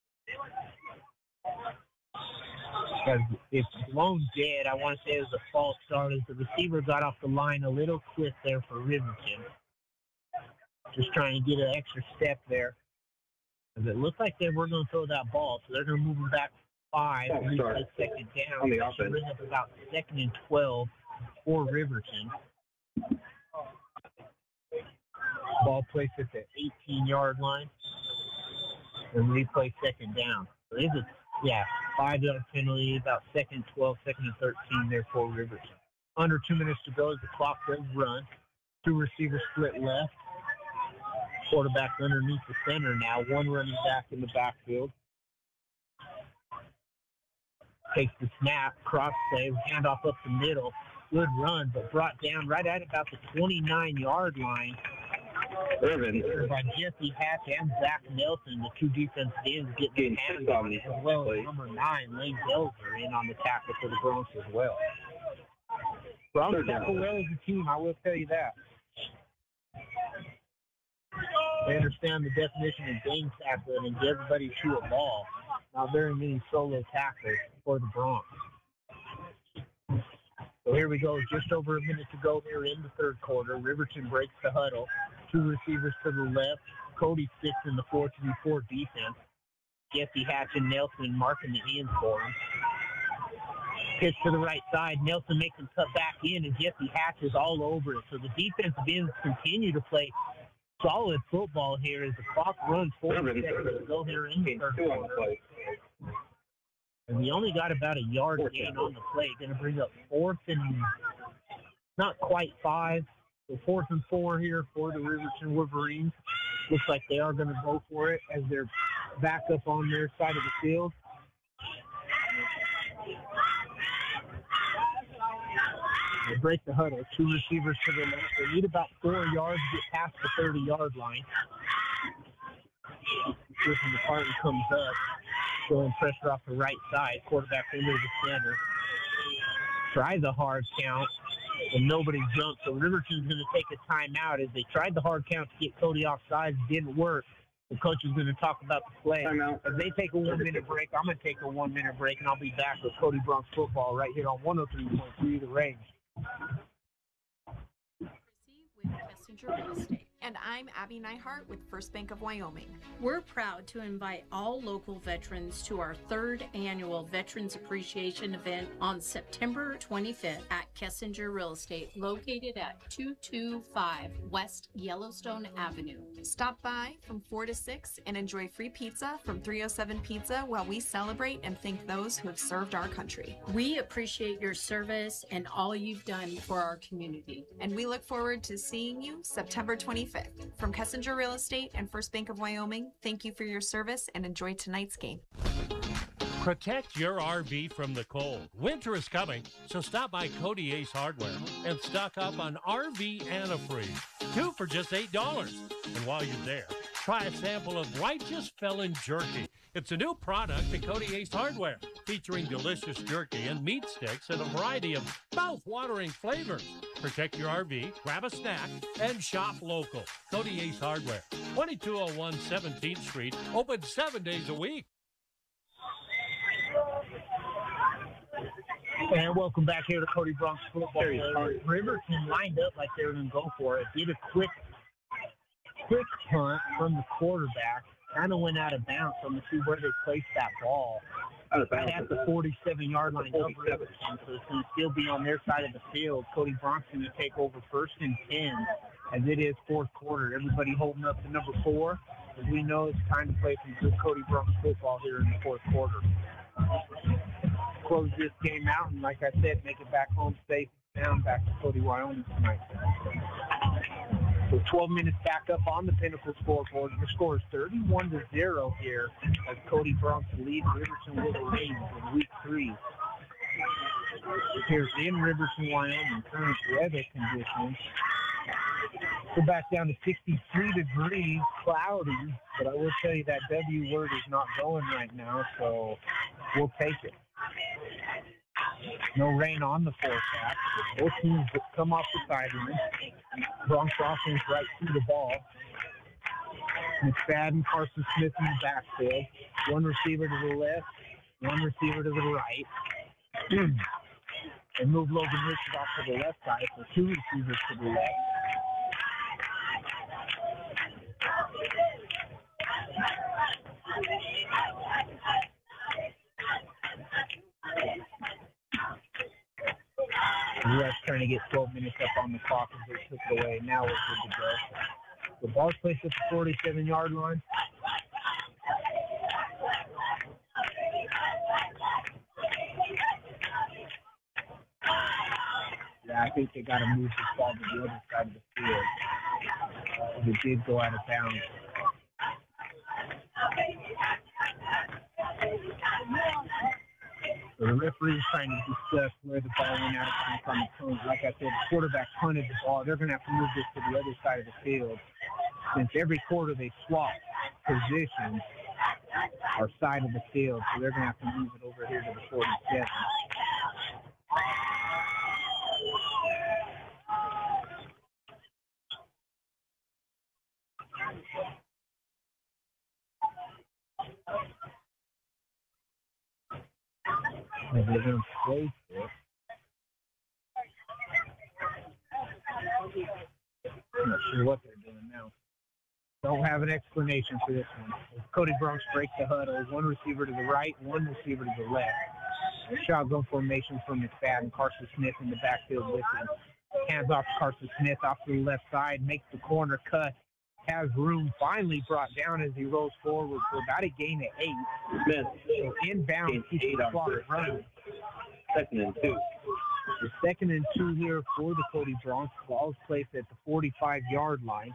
[SPEAKER 1] Because it's blown dead, I want to say it was a false start as the receiver got off the line a little quick there for Riverton. Just trying to get an extra step there. Because it looked like they were going to throw that ball, so they're going to move them back 5 and replay 2nd down.
[SPEAKER 2] On the
[SPEAKER 1] That should
[SPEAKER 2] offense.
[SPEAKER 1] bring up about 2nd and 12 for Riverton. Ball placed at the 18-yard line and replay 2nd down. So it's a 5-yard penalty, about 2nd, 12, 2nd and 13 there for Riverton. Under 2 minutes to go as the clock does run. 2 receivers split left. Quarterback underneath the center now. 1 running back in the backfield. Takes the snap, cross save, handoff up the middle. Good run, but brought down right at about the 29-yard line.
[SPEAKER 2] Irvin.
[SPEAKER 1] By Jesse Hatch and Zach Nelson, the 2 defensive ends getting hands on it, as well as number 9, Lane Delzer, in on the tackle for the Bronx as well. Bronx tackle well as a team, I will tell you that. They understand the definition of game tackling and get everybody to a ball. Not very many solo tackles for the Bronx. So here we go, just over a minute to go here in the 3rd quarter. Riverton breaks the huddle. 2 receivers to the left. Cody sits in the 4-3-4 defense. Jesse Hatch and Nelson marking the ends for him. Pitch to the right side. Nelson makes him cut back in, and Jesse Hatch is all over it. So the defensive ends continue to play solid football here as the clock runs 40 seconds to go here in the third quarter. And we only got about a yard gain on the play. Going to bring up 4th and not quite 5. So 4th and 4 here for the Riverton Wolverines. Looks like they are going to go for it as they're back up on their side of the field. They break the huddle. 2 receivers to the left. They need about 4 yards to get past the 30-yard line. Griffin McCartan comes up, throwing pressure off the right side. Quarterback into the center. Tries a hard count, and nobody jumps. So Riverton's going to take a timeout as they tried the hard count to get Cody offside. Didn't work. The coach is going to talk about the play. As they take a 1-minute break, I'm going to take a 1-minute break, and I'll be back with Cody Bronx football right here on 103.3 The Range.
[SPEAKER 4] With Messenger Real Estate.
[SPEAKER 5] And I'm Abby Neihart with First Bank of Wyoming.
[SPEAKER 4] We're proud to invite all local veterans to our 3rd annual Veterans Appreciation event on September 25th at Kessinger Real Estate, located at 225 West Yellowstone Avenue.
[SPEAKER 5] Stop by from 4 to 6 and enjoy free pizza from 307 Pizza while we celebrate and thank those who have served our country.
[SPEAKER 4] We appreciate your service and all you've done for our community.
[SPEAKER 5] And we look forward to seeing you September 25th. From Kessinger Real Estate and First Bank of Wyoming, thank you for your service and enjoy tonight's game.
[SPEAKER 6] Protect your RV from the cold. Winter is coming, so stop by Cody Ace Hardware and stock up on RV antifreeze. 2 for just $8. And while you're there, try a sample of Righteous Felon Jerky. It's a new product at Cody Ace Hardware, featuring delicious jerky and meat sticks in a variety of mouth-watering flavors. Protect your RV, grab a snack, and shop local. Cody Ace Hardware, 2201 17th Street, open 7 days a week.
[SPEAKER 1] And welcome back here to Cody Bronx football. Riverton lined up like they were going to go for it. Did a quick punt from the quarterback. Kind of went out of bounds. So I'm going to see where they placed that ball. Right at the 47-yard line of Riverton. So it's going to still be on their side of the field. Cody Bronx going to take over 1st and 10 as it is 4th quarter. Everybody holding up to number 4. As we know, it's time to play some good Cody Bronx football here in the 4th quarter. Close this game out, and like I said, make it back home safe and sound back to Cody, Wyoming tonight. So 12 minutes back up on the Pinnacle scoreboard. The score is 31-0 here as Cody Bronx leads Riverton Wolverines in Week 3. Here's in Riverton, Wyoming, current weather conditions. We're back down to 63 degrees, cloudy, but I will tell you that W word is not going right now, so we'll take it. No rain on the forecast. Both teams come off the sideline. Bronx offense right through the ball. McFadden, Carson Smith in the backfield. One receiver to the left, one receiver to the right. And move Logan Richard off to the left side, so 2 receivers to the left. The refs trying to get 12 minutes up on the clock as they took it away. Now we're good to go. The ball's placed at the 47-yard line. Yeah, I think they got to move this ball to the other side of the field. It did go out of bounds. So the referee is trying to discuss where the ball went out of bounds on the point. Like I said, the quarterback punted the ball. They're going to have to move this to the other side of the field. Since every quarter they swap positions or side of the field, so they're going to have to move it over here to the 47. And they're going to place it. I'm not sure what they're doing now. Don't have an explanation for this one. Cody Bronx breaks the huddle. One receiver to the right, one receiver to the left. Shotgun formation from McFadden. Carson Smith in the backfield with him. Hands off to Carson Smith off to the left side. Makes the corner cut. has room finally brought down as he rolls forward for about a gain of 8.
[SPEAKER 2] Smith.
[SPEAKER 1] So inbound, keeps the clock running.
[SPEAKER 2] 2nd and 2.
[SPEAKER 1] The 2nd and 2 here for the Cody Bronx. Ball's placed at the 45-yard line.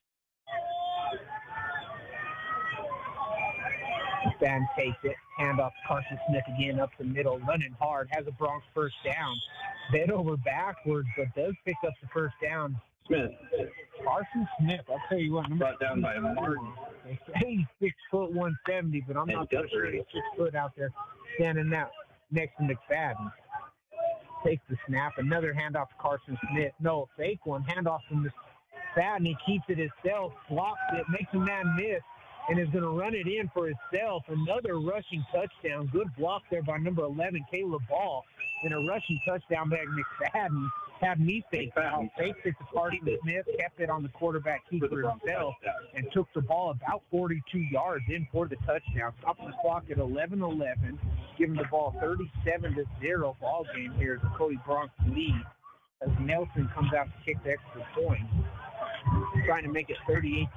[SPEAKER 1] McFadden takes it. Handoff to Carson Smith again up the middle. Running hard. Has a Bronx first down. Bent over backwards, but does pick up the first down.
[SPEAKER 2] Smith.
[SPEAKER 1] Carson Smith, I'll tell you what.
[SPEAKER 2] Brought down by Martin.
[SPEAKER 1] They say he's 6', 170, but I'm not so sure he's 6 foot out there standing out next to McFadden. Takes the snap. Another handoff to Carson Smith. No, fake one. Handoff from McFadden. He keeps it himself. Blocks it. Makes a man miss. And is going to run it in for himself. Another rushing touchdown. Good block there by number 11, Caleb Ball. And a rushing touchdown by McFadden. Had me faked out. Faked it to Carson Smith. Kept it on the quarterback keeper himself. And took the ball about 42 yards in for the touchdown. Stopping the clock at 11-11. Giving the ball 37-0 ball game here as the Cody Bronx lead. As Nelson comes out to kick the extra point. Trying to make it 38-0.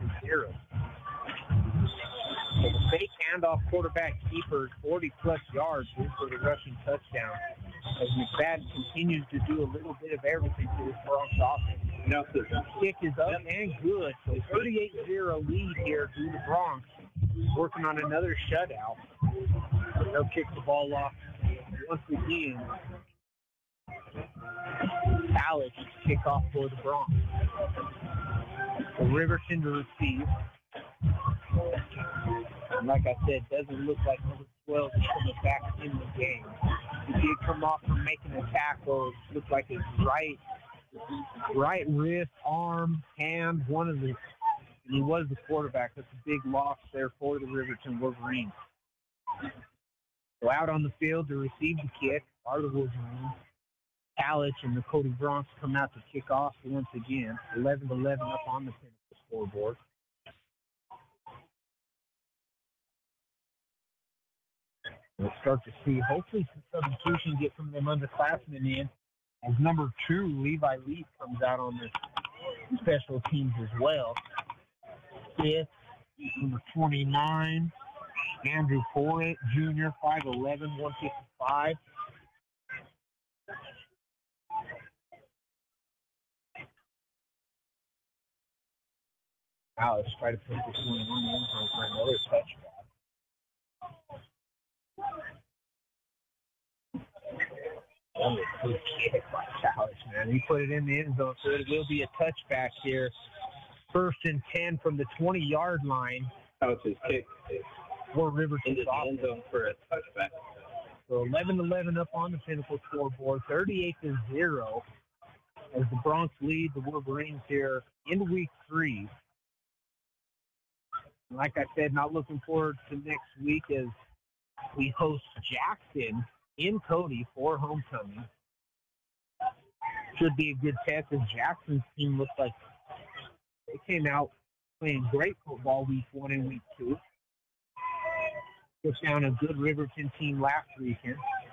[SPEAKER 1] So the fake handoff quarterback keeper, 40-plus yards for the rushing touchdown. As McFadden continues to do a little bit of everything to this Bronx offense. The kick is up and good. So 38-0 lead here through the Bronx. Working on another shutout. They'll kick the ball off once again. Alex kick off for the Bronx. So Riverton to receive. And like I said, doesn't look like number 12 is coming back in the game. He did come off from making a tackle. It looked like his right wrist, arm, hand, one of the, and he was the quarterback. That's a big loss there for the Riverton Wolverines. So out on the field to receive the kick are the Wolverines. Kalich and the Cody Bronx come out to kick off once again. 11-11 up on the Pinnacle scoreboard. We'll start to see, hopefully, some substitution get from them underclassmen in. As number 2, Levi Leaf, comes out on the special teams as well. 5th, number 29, Andrew Foret, Jr., 5'11", 155. Now let's try to put this one in for another touchback. Good kick by Kalich, man. He put it in the end zone, so it will be a touchback here. 1st and 10 from the 20-yard line.
[SPEAKER 2] Kalich's kick
[SPEAKER 1] For Riverton
[SPEAKER 2] into the end zone for a touchback.
[SPEAKER 1] So 11-11 up on the Pinnacle scoreboard, 38-0 as the Bronx lead the Wolverines here in week 3. Like I said, not looking forward to next week as we host Jackson in Cody for homecoming. Should be a good test as Jackson's team looks like they came out playing great football week 1 and week 2. Took down a good Riverton team last weekend.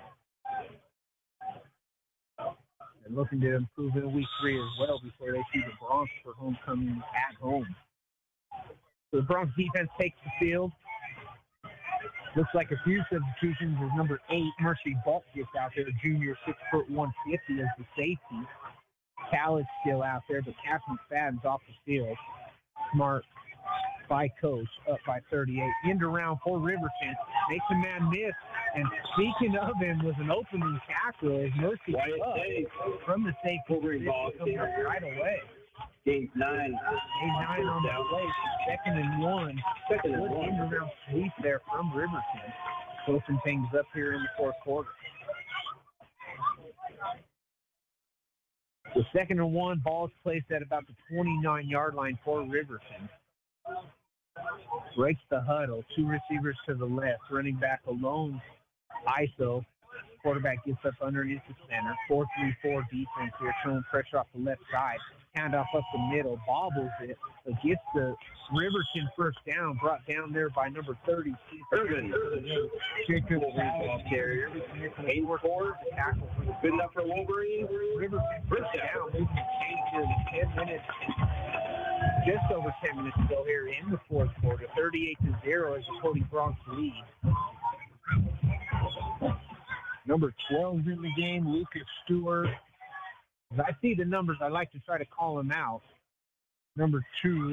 [SPEAKER 1] They're looking to improve in week 3 as well before they see the Bronx for homecoming at home. So the Bronx defense takes the field. Looks like a few substitutions as number 8, Mercy Bulk gets out there, junior, 6', 150 as the safety. Kalich still out there, but Captain McFadden's off the field. Smart by coach, up by 38. End around for Riverton. Makes a man miss. And speaking of him, was an opening tackle as Mercy from the safety ball coming up right away.
[SPEAKER 2] Game 9.
[SPEAKER 1] Game 9 on that play. 2nd and 1. Good end around sweep there from Riverton. Closing things up here in the 4th quarter. The 2nd and 1, ball's placed at about the 29-yard line for Riverton. Breaks the huddle. 2 receivers to the left. Running back alone. ISO. Quarterback gets up underneath the center. 4-3-4 defense here, showing pressure off the left side. Handoff up the middle, bobbles it, but gets the Riverton first down, brought down there by number 32. Jacob ball carrier. 8-4 tackle.
[SPEAKER 2] Good enough for Wolverine.
[SPEAKER 1] Riverton first down. Moving to change to 10 minutes Just over 10 minutes to go here in the fourth quarter. 38-0 as the Cody Bronx lead. Number 12 in the game, Lucas Stewart. As I see the numbers, I like to try to call him out. Number 2,